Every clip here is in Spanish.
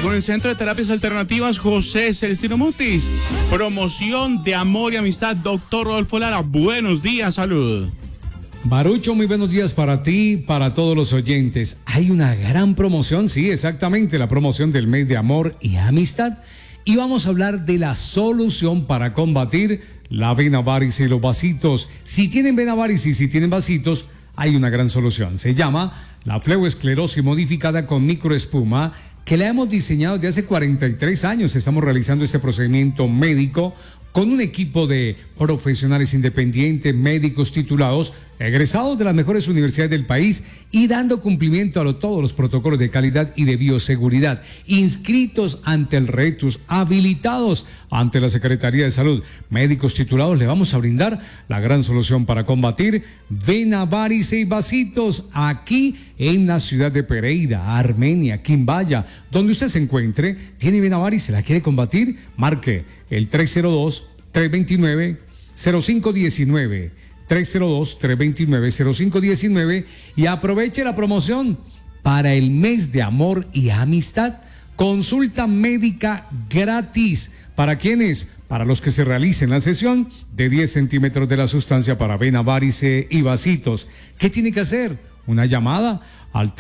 con el Centro de Terapias Alternativas José Celestino Mutis. Promoción de amor y amistad, doctor Rodolfo Lara. Buenos días, salud. Barucho, muy buenos días para ti, para todos los oyentes. Hay una gran promoción, sí, exactamente, la promoción del mes de amor y amistad. Y vamos a hablar de la solución para combatir la vena varice y los vasitos. Si tienen vena varice y si tienen vasitos, hay una gran solución. Se llama la fleboesclerosis modificada con microespuma, que la hemos diseñado desde hace 43 años. Estamos realizando este procedimiento médico con un equipo de profesionales independientes, médicos titulados, egresados de las mejores universidades del país y dando cumplimiento a todos los protocolos de calidad y de bioseguridad, inscritos ante el RETUS, habilitados ante la Secretaría de Salud. Médicos titulados, le vamos a brindar la gran solución para combatir vena varice y vasitos aquí en la ciudad de Pereira, Armenia, Quimbaya, donde usted se encuentre. ¿Tiene vena varice? ¿La quiere combatir? Marque el 302-329-0519, 302-329-0519 y aproveche la promoción para el mes de amor y amistad. Consulta médica gratis. ¿Para quiénes? Para los que se realicen la sesión de 10 centímetros de la sustancia para vena varice y vasitos. ¿Qué tiene que hacer? Una llamada al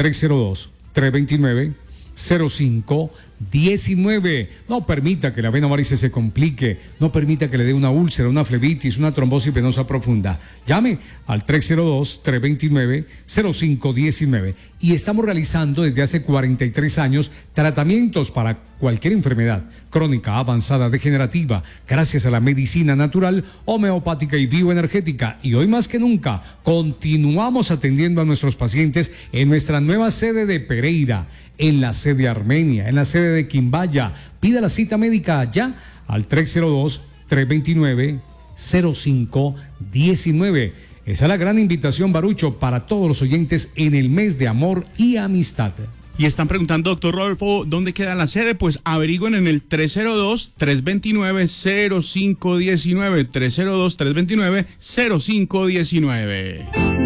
302-329-0519. No permita que la vena varice se complique, no permita que le dé una úlcera, una flebitis, una trombosis venosa profunda. Llame al 302-329-0519. Y estamos realizando desde hace 43 años tratamientos para cualquier enfermedad crónica, avanzada, degenerativa, gracias a la medicina natural, homeopática y bioenergética. Y hoy más que nunca continuamos atendiendo a nuestros pacientes en nuestra nueva sede de Pereira, en la sede Armenia, en la sede de Quimbaya. Pida la cita médica ya al 302-329-0519. Esa es la gran invitación, Barucho, para todos los oyentes en el mes de amor y amistad. Y están preguntando, doctor Rodolfo, ¿dónde queda la sede? Pues averigüen en el 302-329-0519, 302-329-0519.